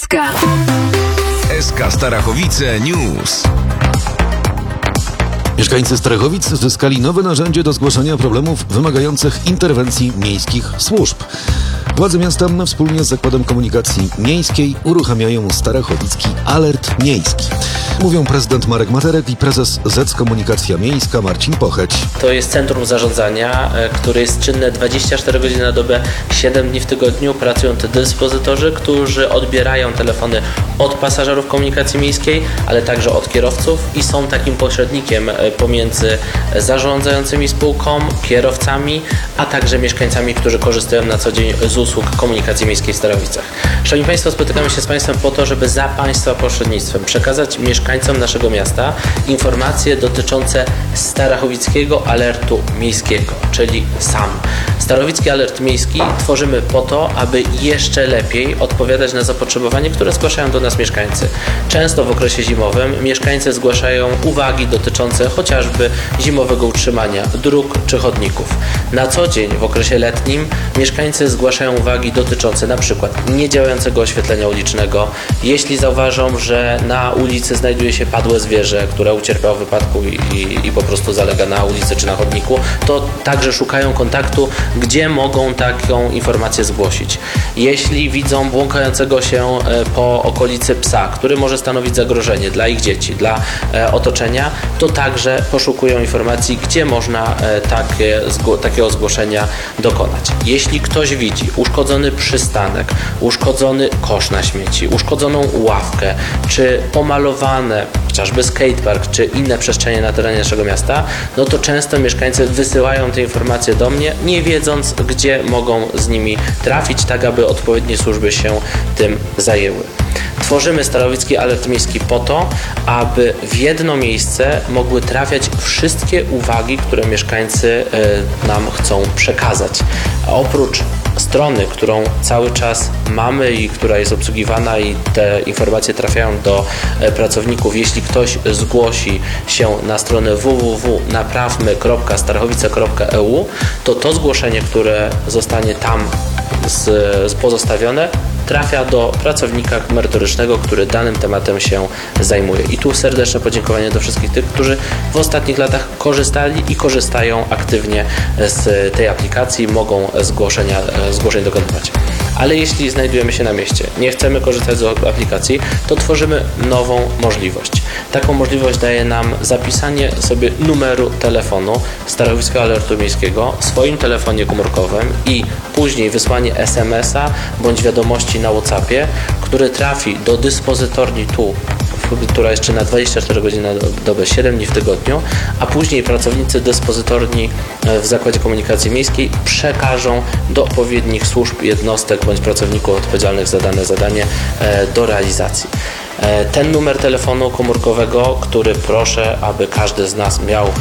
SK. SK Starachowice News. Mieszkańcy Starachowic zyskali nowe narzędzie do zgłaszania problemów wymagających interwencji miejskich służb. Władze miasta wspólnie z Zakładem Komunikacji Miejskiej uruchamiają starachowicki alert miejski. Mówią prezydent Marek Materek i prezes ZEC Komunikacja Miejska Marcin Pocheć. To jest centrum zarządzania, które jest czynne 24 godziny na dobę, 7 dni w tygodniu. Pracują te dyspozytorzy, którzy odbierają telefony od pasażerów komunikacji miejskiej, ale także od kierowców i są takim pośrednikiem pomiędzy zarządzającymi spółką, kierowcami, a także mieszkańcami, którzy korzystają na co dzień z usług komunikacji miejskiej w Starachowicach. Szanowni Państwo, spotykamy się z Państwem po to, żeby za Państwa pośrednictwem przekazać mieszkańcom naszego miasta informacje dotyczące Starachowickiego Alertu Miejskiego, czyli SAM. Starachowicki Alert Miejski tworzymy po to, aby jeszcze lepiej odpowiadać na zapotrzebowanie, które zgłaszają do nas mieszkańcy. Często w okresie zimowym mieszkańcy zgłaszają uwagi dotyczące chociażby zimowego utrzymania dróg czy chodników. Na co dzień w okresie letnim mieszkańcy zgłaszają uwagi dotyczące np. niedziałającego oświetlenia ulicznego. Jeśli zauważą, że na ulicy znajduje się padłe zwierzę, które ucierpiało w wypadku i po prostu zalega na ulicy czy na chodniku, to także szukają kontaktu, gdzie mogą taką informację zgłosić. Jeśli widzą błąkającego się po okolicy psa, który może stanowić zagrożenie dla ich dzieci, dla otoczenia, to także poszukują informacji, gdzie można takiego zgłoszenia dokonać. Jeśli ktoś widzi uszkodzony przystanek, uszkodzony kosz na śmieci, uszkodzoną ławkę, czy pomalowane chociażby skatepark, czy inne przestrzenie na terenie naszego miasta, no to często mieszkańcy wysyłają te informacje do mnie, nie wiedząc, gdzie mogą z nimi trafić, tak aby odpowiednie służby się tym zajęły. Tworzymy Starachowicki Alert Miejski po to, aby w jedno miejsce mogły trafiać wszystkie uwagi, które mieszkańcy nam chcą przekazać. A oprócz strony, którą cały czas mamy i która jest obsługiwana i te informacje trafiają do pracowników, jeśli ktoś zgłosi się na stronę www.naprawmy.starachowice.eu, to zgłoszenie, które zostanie tam pozostawione, trafia do pracownika merytorycznego, który danym tematem się zajmuje. I tu serdeczne podziękowanie do wszystkich tych, którzy w ostatnich latach korzystali i korzystają aktywnie z tej aplikacji, mogą zgłoszeń dokonywać. Ale jeśli znajdujemy się na mieście, nie chcemy korzystać z aplikacji, to tworzymy nową możliwość. Taką możliwość daje nam zapisanie sobie numeru telefonu Starachowickiego Alertu Miejskiego w swoim telefonie komórkowym i później wysłanie SMS-a bądź wiadomości na WhatsAppie, który trafi do dyspozytorni która jest czynna 24 godziny na dobę, 7 dni w tygodniu, a później pracownicy dyspozytorni w Zakładzie Komunikacji Miejskiej przekażą do odpowiednich służb, jednostek bądź pracowników odpowiedzialnych za dane zadanie do realizacji. Ten numer telefonu komórkowego, który proszę, aby każdy z nas miał